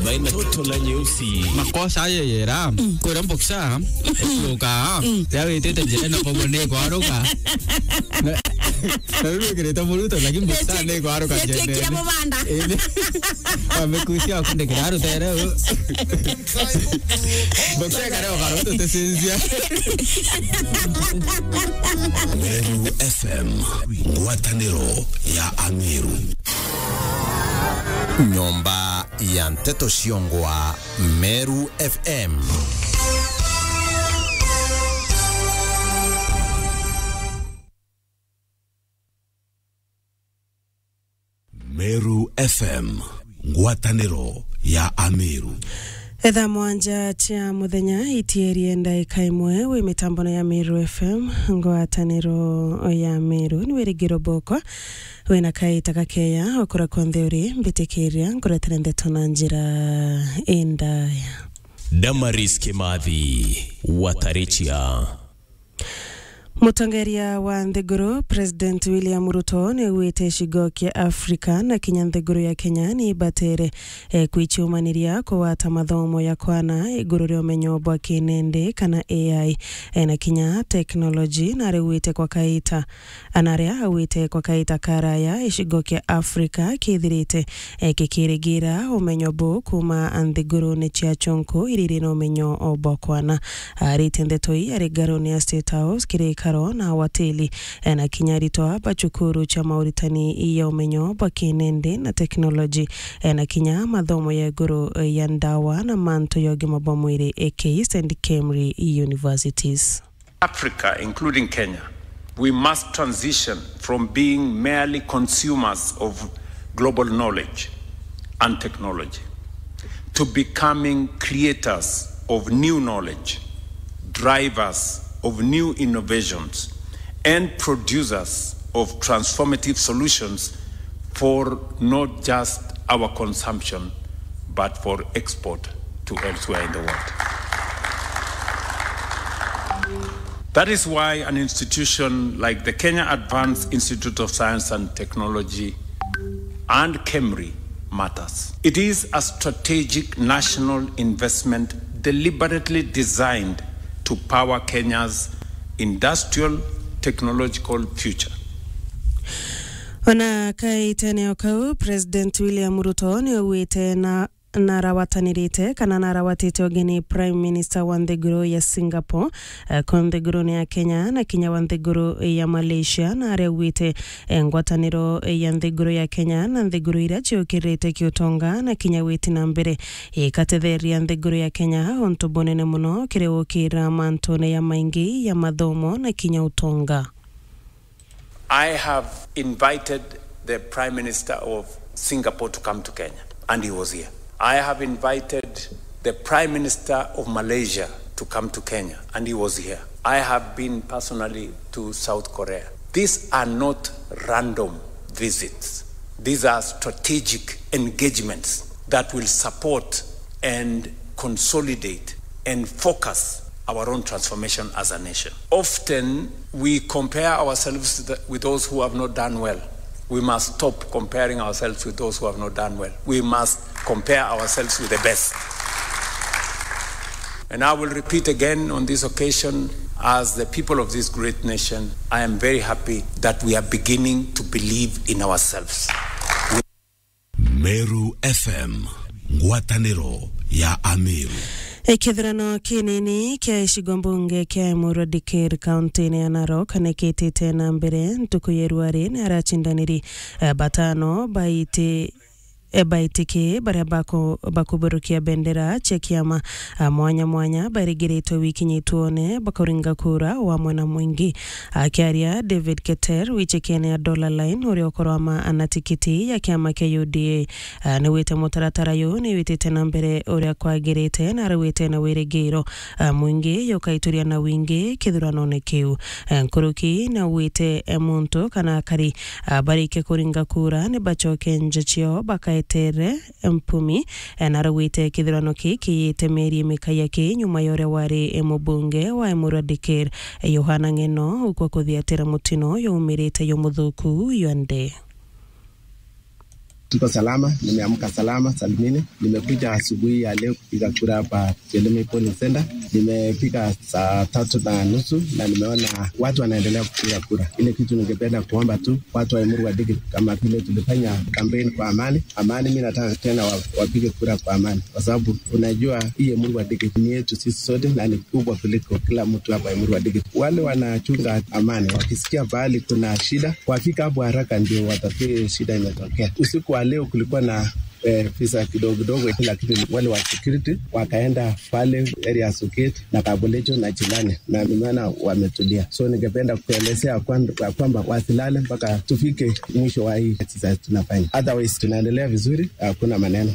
baina toto la nyeusi. Makosa yera. Kwa mboksa. Luka. Ya itete jena pomone kwa roka. Ndio kireta muluto lakini mboksa ne kwa roka jena. Kila mabanda. Amekusia kunde kiraro tera. Mboksa kareo karoto tesensia. Meru FM Ngwataniro ya Amiru. Nyomba ya Nteto Shiongwa Meru FM. Meru FM Ngwataniro ya Amiru. Etha mwanja tia muthenya itierie ndaika imwe wi mitambo ya Meru FM ngwataniro ya Meru ni wirigiro boko wena kai takakeya okura kontheuri mbitikiria nguretera ndeto na njira indaya. Damaris Kimathi Watarichia. Mutongeria wa Nthiguru President William Ruto ni wite shigokia Afrika na kinya Nthiguru ya Kenya ni batere kuichumaniria kwa tamathomo ya kwana iguru ryo menyo bwa kinende kana AI na kinya technology na rewite kwa kaita anaria wite kwa kaita karaya ishigokia Afrika kithirite kikirigira umenyo bu kuma Nthiguru ni chia chonko iriri no menyo obokwana aritendetoi arigaroni ya State House kirika na wateli na kinyarito hapa chukuru cha Mauritani ya umenyo bwa kinende na teknoloji na kinya mathomo ya guru ya ndawa na manto yogi mabomwiri AKs and Kemri universities. Africa, including Kenya, we must transition from being merely consumers of global knowledge and technology to becoming creators of new knowledge, drivers of new innovations, and producers of transformative solutions for not just our consumption, but for export to elsewhere in the world. That is why an institution like the Kenya Advanced Institute of Science and Technology and Kemri matters. It is a strategic national investment deliberately designed to power Kenya's industrial technological future. Ona kaitene okau President William Ruto ni wite na narawatanirite kana narawatite ogeni Prime Minister wa Nthiguru ya Singapore kwa Nthiguru ya Kenya na kinya wa Nthiguru ya Malaysia na arewite ngwataniro ya Nthiguru ya Kenya na Nthiguru ira chiokirite kiutonga na kinya witi na mbere katetheria Nthiguru ya Kenya ontubonene muno kirewokira mantone ya maingi ya mathomo na kinya utonga. I have invited the Prime Minister of Singapore to come to Kenya and he was here. I have invited the Prime Minister of Malaysia to come to Kenya, and he was here. I have been personally to South Korea. These are not random visits. These are strategic engagements that will support and consolidate and focus our own transformation as a nation. Often we compare ourselves with those who have not done well. We must stop comparing ourselves with those who have not done well. We must compare ourselves with the best. And I will repeat again on this occasion, as the people of this great nation, I am very happy that we are beginning to believe in ourselves. Meru FM Ngwataniro ya Amiru. Kithirano kinini kia ishigombunge kia Murodikir County ya Narok nekitite na mbere ntukuyeruari na arachindaniri batano baitike baria bakuburukia bendera chekiama mwanya barigirito wiki nyituone bakaringa kura wa mwana mwingi akiaria David Keter wichekene ya Dollar Line uriokorwa anatikiti ya kiama ke UDA ni wite mutaratara yo ni wite tena mbere uria kwagirite na rwite na wirigiro mwingi yokaituria na wingi kithurano ne kiu nkuruki na wite muntu kana kari barike kuringa kura ni bachoke njachio baka tere mpumi na rwite kithurano ki temeri mikaya ki nyuma yore wari mubunge wa Murodikir Yohana Ngeno uko kuthiatira mutino yo umirite yo muthuku yonde. Tuko salama, nimeamka salama salimini. Nimekuja asubuhi ya leo kupiga kura hapa Cheleme Polling Center. Nimefika saa 3:30 na nimeona watu wanaendelea kupiga kura. Ile kitu ningependa kuomba tu watu wa Emuru Wadigi, kama vile tulifanya campaign kwa amani, mimi nataka tena wapige kura kwa amani, kwa sababu unajua hii Emuru Wadigi ni yetu sisi sote na ni kubwa kuliko kila mtu hapa Emuru Wadigi. Wale wanachunga amani wakisikia pahali kuna shida, wafika hapo haraka ndio watatue shida imetokea. Usiku wa leo kulikuwa na visa kidogo lakini wale wa security wakaenda pale area Suket na Kabolecho na Chilane na nimeona wametulia. So ningependa kuelezea kwamba wasilale mpaka tufike mwisho wa hii exercise tunafanya. Otherwise tunaendelea vizuri, hakuna maneno.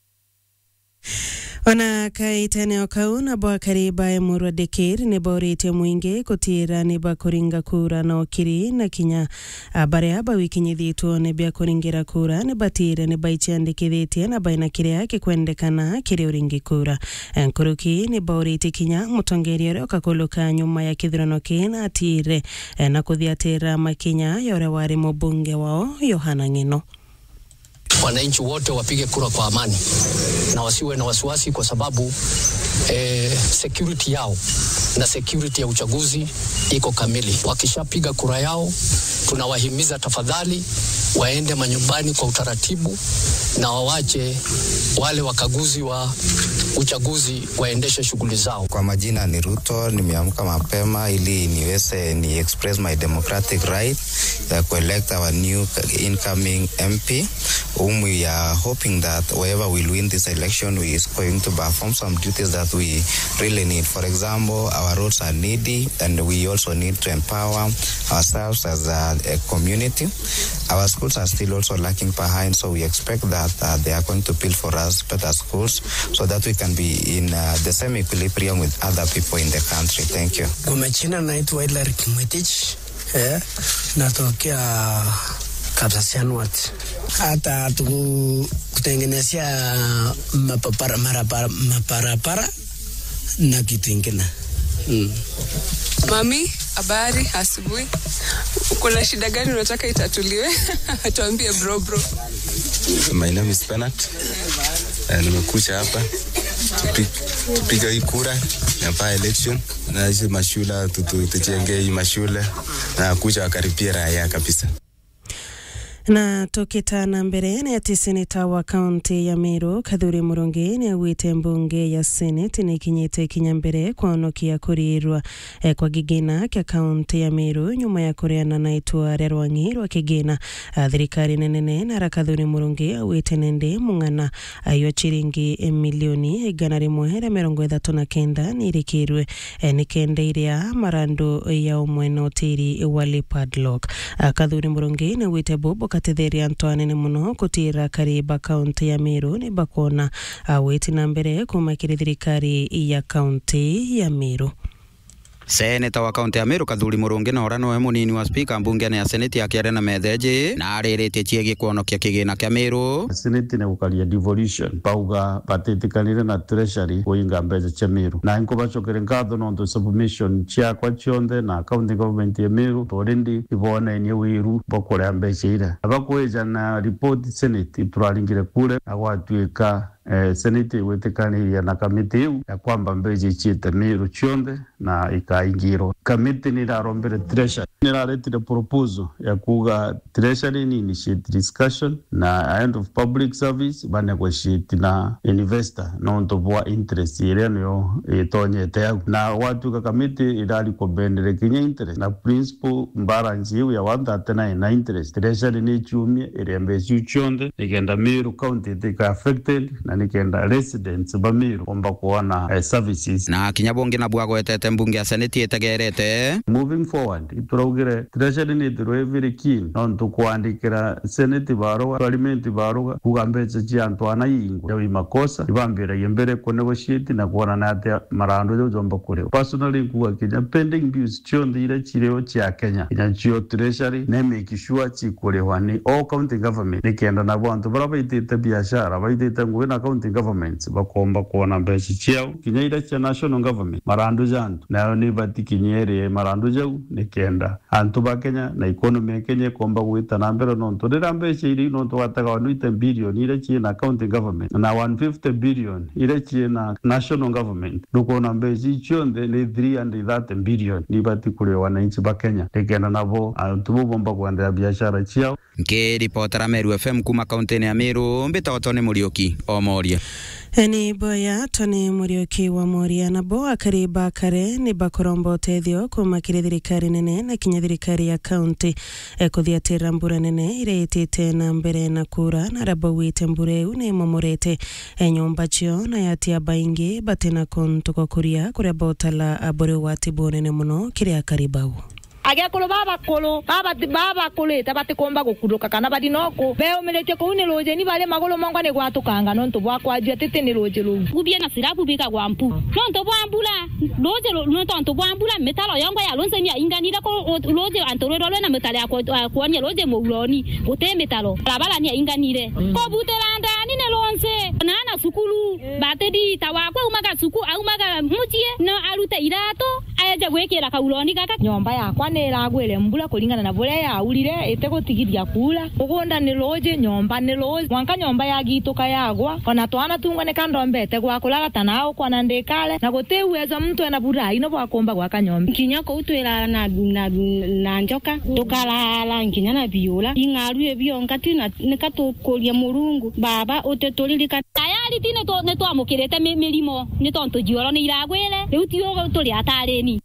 Ona kaitane okauna bwa kariba Emuru Wadikir ni borite mwingi kutira ni bakoringa kura na okiri na kinya bare aba wiki nyithitu ne bia koringira kura ne batire ne baichiandikithite na baina kire yake kwendekana kire uringi kura nkuruki ni borite kinya mutongeri ore okakuluka nyuma ya kithurano kina atire na kuthiatira makinya yore wari mubunge wao Yohana Ng'eno. Wananchi wote wapige kura kwa amani na wasiwe na wasiwasi, kwa sababu security yao na security ya uchaguzi iko kamili. Wakishapiga kura yao, tunawahimiza tafadhali waende manyumbani kwa utaratibu na wawache wale wakaguzi wa uchaguzi waendeshe shughuli zao. Kwa majina ni Ruto, nimeamka mapema ili niweze ni express my democratic right to elect our new incoming MP. We are hoping that whoever will win this election is going to perform some duties that we really need. For example, our roads are needy and we also need to empower ourselves as a community. Our schools are still also lacking behind, so we expect that they are going to build for us better schools so that we can be in the same equilibrium with other people in the country. Thank you. Kwa majina naitwa Hilary Kimwetich, natokea Kapsasian Ward. Hata kutengenezea maparapara na kitu ingine. Mami, habari asubuhi. Kuna shida gani unataka itatuliwe? Tuambie bro. My name is Bernard. Nimekuja hapa tupiga hii kura ya by election na hizi mashule tujenge hii mashule na kuja wakaribia raia kabisa. Na tokitana mbere na ati seneta wa kaunti ya Meru Kadhuri Murungi ni awite mbunge ya Senate ni kinyite kinyambere kwa onokia kurirwa kwa gigina kia kaunti ya Meru nyuma ya koreana na itua rerwangirwa kigina thirikari nenene na Kadhuri Murungi awite nende mungana ayo chiringi milioni 139 nirikirwe ni kende iria marando ya omwena otiri wali padlock. Kadhuri Murungi ni awite bobo katetheria Antoine ni muno kutira kariba kaunti ya Meru ni bakona awiti na mbere kumakiri thirikari ya kaunti ya Meru. Seneta wa kaunti ya Meru Kadhuri Murungi na orano we munini wa speaker mbunge ya Senate ya Kiarena Metheji na aririte chiegi kuonokia kigina kia Meru. Senate ne gukaria devolution pauga patetikanire na treasury kuinga mbeca cia Meru na inko bacokere ngatho no submission cia kwa chionde na county government ya Meru already ibona ni wiru bokore mbeca ira abakueja na report Senate turaringire kule agwatuika Senate wetekaniria na kamiti ya kwamba mbeca ichiete Meru chionde na ikaingiro. Kamiti ni rarombere treasury niraretire proposal ya kuga treasury ni initiate discussion na end of public service bane negotiate na investor no ntobwa interest ile no itonyete na watu ka kamiti irali ko bendere kinya interest na principal balance ya 139 na interest treasury ni chumie irembe chionde igenda Meru county tika affected na nikenda residents ba Meru omba kuona services na kinyabonge na bwago etete mbunge ya Senate etegerete. Moving forward iturugire treasury ni through very keen no ntukwandikira Senate baroga parliament baroga kugambecha cia Antoine Yingo yawi makosa ibambira yembere ko negotiate na kuona na ate marando yo jomba kure personally kuwa kinya pending bills chionde ile chireo cia Kenya ina chio treasury ne make sure chikurewa ni all county government nikenda na bantu barabaitete biashara baitete ngwe na county governments bakomba kuona mbeca ciao kinya ile cia national government marando jandi antu nayo ni batikinyere marandu jau ni kenda antu ba Kenya na economy ya Kenya komba gwita na mbere no nto ndirambe shiri no to wataga 1 billion ile china county government na 150 billion ile china national government duko na mbezi chionde ni 330 billion ni batikule wananchi ba Kenya tekena nabo antu bomba kuendelea biashara chao. Ngiripotera Meru FM kuma kaunti ya Meru mbita Tony Murioki o Moria. Eni boya Tony Murioki wa Moria na bo akariba kare ni bakorombo tethio kuma thirikari nene na kinya thirikari ya kaunti kuthiatira mbura nene iretete na mbere na kura na rabo wite mbure une momorete nyumba cio na yatia baingi batena kontuko kuria kuria botala abore watibu nene muno kiria karibau. Agekolo baba koleta batikomba gukuruka kana badinoko beo melete ko une loje ni bale magolo mangwa ne gwatukanga no nto bwakwa jya tete ne loje lo gubye na sirabu bika gwampu no nto bwambula loje lo no nto bwambula metalo yango ya lonse ni inganira ko loje antorero na metale akwa ni loje muloni ote metalo labala ni inganire ko butelanda ni ne lonse nana sukulu batedi tawakwa umaga suku au maga mutie no alute irato ayaje gwekera kauloni kaka nyomba yakwa nera gwele mbula kulingana na vole ya ulire eteko tigidia kula ugonda ni loje nyomba ni loje mwanka nyomba ya gitoka yagwa kana twana tungwa ne kandombe ete kwa kulaga tanao kwa ndekale na gote uweza mtu ena burai no bwakomba kwa kanyomba kinyako utwela na njoka tokalala nginya na biola ingaru ebyo ngati na nekatokolia murungu baba otetolilika tayari tine to ne to amukirete milimo ne tonto jioro ni iragwele leutio tuli atareni.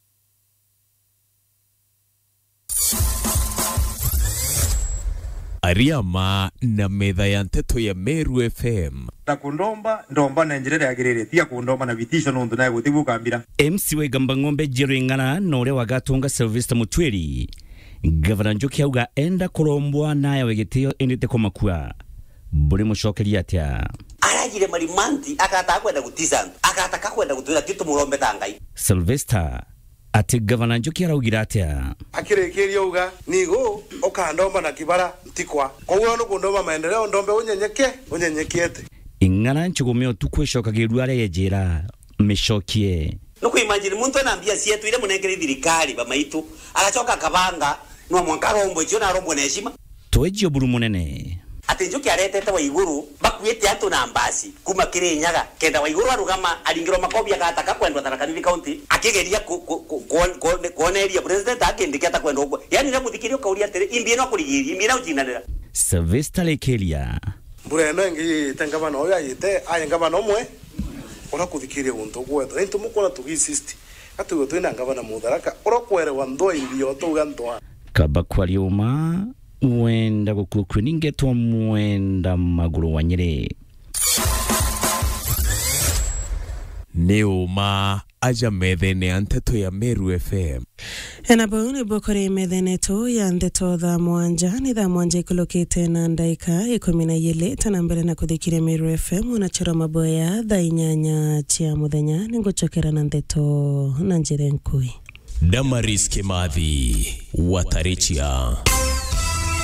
Ariama na metha ya nteto ya Meru FM. Na kundomba ndomba na njirere yagirere tia kundomba na vitisho nundu nae gutibuka mbira. MC Wegamba Ng'ombe Jiringana nore wagatunga Sylvester Mutweli. Gavana Njoki auga enda kurombwa naye wegitio endete komakua. Buri mushokeri atia. Aragire marimanti akata kwenda gutiza akataka kwenda gutwira kitu murombe tangai. Sylvester ati Gavana Njoki araugira atia. Akirekeria uga nigo okandomba na kibara ntikwa kwa no kundomba maendeleo ndombe unyenyekiete ingana nchugumio tukweshokagiru are yejera mishokie nuko imagine muntu anambia sietu ile munengere thirikari bamaitu agachoka kabanga no mwankarombo cio na rombo neshima toejio buru munene ati Njoki aretete wa iguru bakuete antu na mbasi kuma Kirinyaga kenda wa iguru arugama alingiro makobia gataka kwendwa Tharaka County akigeria kuoneria president akindike atakwenda ugo yani nemuthikirio kauria tere imbie no kurigiri imbie na ujinanira Sylvester Lekelia mbure no ngi tengaba no ya yite ayengaba no mwe ora kuthikiria guntu gweto into mukona tugisist atugo twina ngaba na Mutharaka ora kwerewa ndo imbio tuga ndo kaba kwaliuma wenda gukukwe ningetwa mwenda maguru wa Nyeri Neuma aja methene ya nteto ya Meru FM. Enabo ni bokore methene to ya nteto tha mwanja ni tha mwanja ikulokete na ndaika 12 tana mbele na kuthikire Meru FM unachora maboya tha inyanya chia muthenya ninguchokera na nteto na njire nkui. Damaris Kimathi Watarichia.